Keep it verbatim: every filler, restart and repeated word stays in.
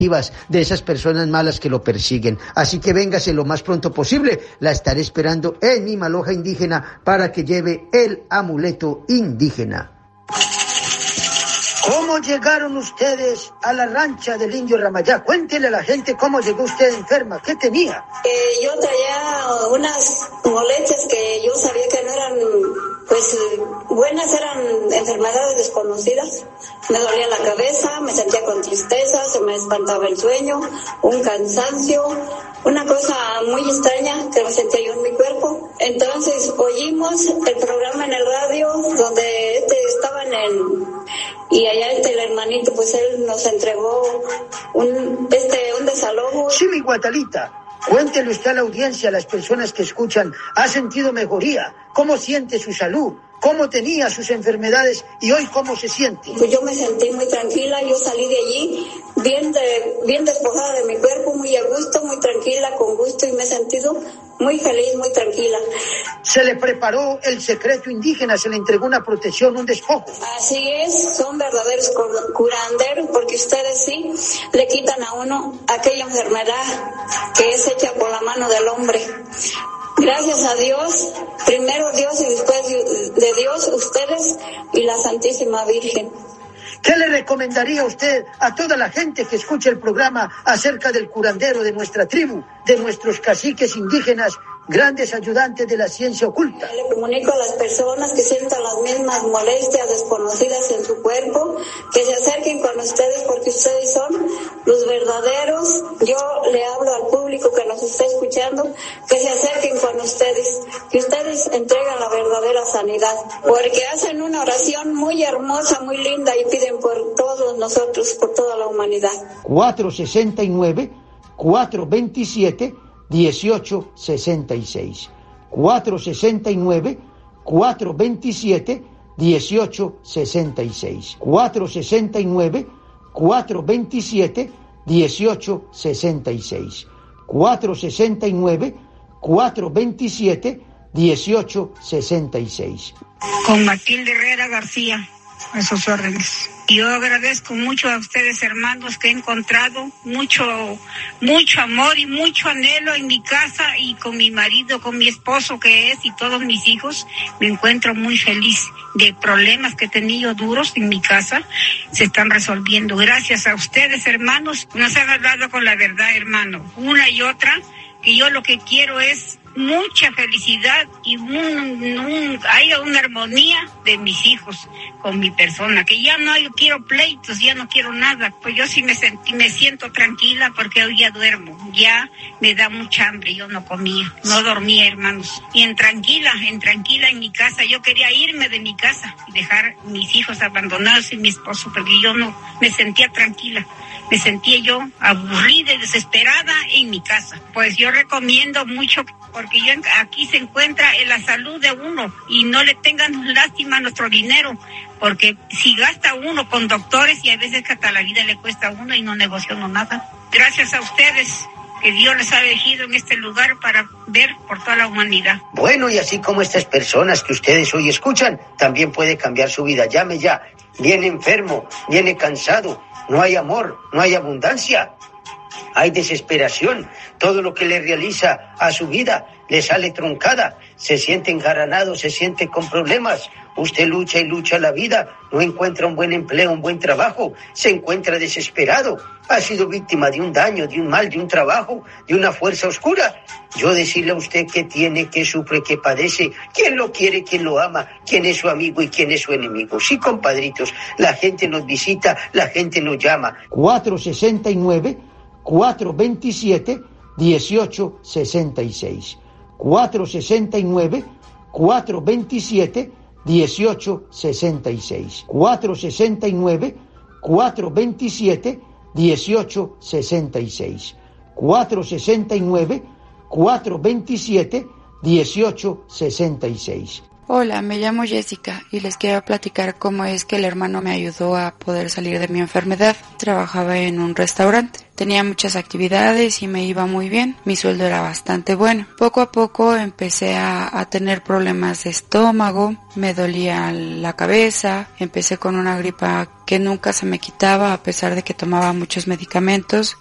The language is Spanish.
de esas personas malas que lo persiguen. Así que véngase lo más pronto posible. La estaré esperando en mi maloja indígena para que lleve el amuleto indígena. ¿Cómo llegaron ustedes a la rancha del Indio Ramayá? Cuéntele a la gente cómo llegó usted enferma. ¿Qué tenía? Eh, yo traía unas molestias que yo sabía que no eran, pues, buenas, eran enfermedades desconocidas. Me dolía la cabeza, me sentía con tristeza, se me espantaba el sueño, un cansancio, una cosa muy extraña que me sentía yo en mi cuerpo. Entonces oímos el programa en el radio donde este estaban en... Y allá este, el hermanito, pues él nos entregó un, este, un desalojo. Sí, mi Guatalita, cuéntele usted a la audiencia, a las personas que escuchan, ¿ha sentido mejoría? ¿Cómo siente su salud? ¿Cómo tenía sus enfermedades y hoy cómo se siente? Pues yo me sentí muy tranquila, yo salí de allí bien, de, bien despojada de mi cuerpo, muy a gusto, muy tranquila, con gusto, y me he sentido muy feliz, muy tranquila. Se le preparó el secreto indígena, se le entregó una protección, un despojo. Así es, son verdaderos curanderos, porque ustedes sí le quitan a uno aquella enfermedad que es hecha por la mano del hombre. Gracias a Dios, primero Dios y después de Dios, ustedes y la Santísima Virgen. ¿Qué le recomendaría usted a toda la gente que escucha el programa acerca del curandero de nuestra tribu, de nuestros caciques indígenas, grandes ayudantes de la ciencia oculta? Le comunico a las personas que sientan las mismas molestias desconocidas en su cuerpo, que se acerquen con ustedes porque ustedes son los verdaderos. Yo le hablo al público que nos está escuchando, que se acerquen con ustedes, que ustedes entregan la verdadera sanidad, porque hacen una oración muy hermosa, muy linda y piden por todos nosotros, por toda la humanidad. cuatro sesenta y nueve, cuatro veintisiete, dieciocho sesenta y seis. cuatro sesenta y nueve, cuatro veintisiete, dieciocho sesenta y seis. cuatro sesenta y nueve, cuatro veintisiete, dieciocho sesenta y seis. cuatro sesenta y nueve, cuatro veintisiete, dieciocho sesenta y seis. Con Matilde Herrera García, a sus órdenes. Yo agradezco mucho a ustedes, hermanos, que he encontrado mucho, mucho amor y mucho anhelo en mi casa y con mi marido, con mi esposo que es y todos mis hijos. Me encuentro muy feliz de problemas que he tenido duros en mi casa. Se están resolviendo. Gracias a ustedes, hermanos. Nos han hablado con la verdad, hermano. Una y otra, que yo lo que quiero es mucha felicidad y un, un, haya una armonía de mis hijos con mi persona, que ya no yo quiero pleitos, ya no quiero nada. Pues yo sí me sentí, me siento tranquila porque hoy ya duermo, ya me da mucha hambre, yo no comía, no dormía, hermanos, y en tranquila, en tranquila en mi casa. Yo quería irme de mi casa y dejar mis hijos abandonados y mi esposo, porque yo no me sentía tranquila. Me sentía yo aburrida y desesperada en mi casa. Pues yo recomiendo mucho, porque yo aquí se encuentra en la salud de uno y no le tengan lástima a nuestro dinero, porque si gasta uno con doctores y a veces que hasta la vida le cuesta a uno y no negocia uno nada. Gracias a ustedes, que Dios les ha elegido en este lugar para ver por toda la humanidad. Bueno, y así como estas personas que ustedes hoy escuchan, también puede cambiar su vida. Llame ya. Viene enfermo, viene cansado, no hay amor, no hay abundancia, hay desesperación. Todo lo que le realiza a su vida le sale truncada, se siente enjaranado, se siente con problemas. Usted lucha y lucha la vida, no encuentra un buen empleo, un buen trabajo, se encuentra desesperado, ha sido víctima de un daño, de un mal, de un trabajo, de una fuerza oscura. Yo decirle a usted que tiene, que sufre, que padece, quién lo quiere, quién lo ama, quién es su amigo y quién es su enemigo. Sí, compadritos, la gente nos visita, la gente nos llama. cuatro sesenta y nueve, cuatro veintisiete, dieciocho sesenta y seis. cuatro sesenta y nueve, cuatro veintisiete, dieciocho sesenta y seis. cuatro sesenta y nueve, cuatro veintisiete, dieciocho sesenta y seis. cuatro sesenta y nueve, cuatro veintisiete, dieciocho sesenta y seis. Hola, me llamo Jessica y les quiero platicar cómo es que el hermano me ayudó a poder salir de mi enfermedad. Trabajaba en un restaurante. Tenía muchas actividades y me iba muy bien. Mi sueldo era bastante bueno. Poco a poco empecé a, a tener problemas de estómago, me dolía la cabeza, empecé con una gripa que nunca se me quitaba a pesar de que tomaba muchos medicamentos